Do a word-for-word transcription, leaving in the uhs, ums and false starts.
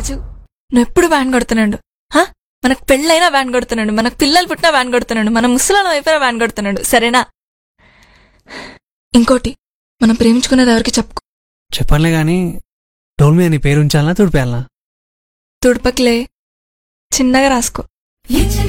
రాజు నువ్వు ఎప్పుడు వ్యాన్ కొడుతున్నాడు. మనకు పెళ్ళైనా వ్యాన్ కొడుతున్నాడు, మనకు పిల్లలు పుట్టినా వ్యాన్ కొడుతున్నాడు, మన ముసలాలం అయిపోయినా వ్యాన్ కొడుతున్నాడు. సరేనా? ఇంకోటి, మనం ప్రేమించుకునేది ఎవరికి చెప్పుకో. చెప్పనులే గాని డోల్ మీద నీ పేరు ఉంచాలనా తుడిపేయాలనా? తుడపకిలే, చిన్నగా రాసుకో.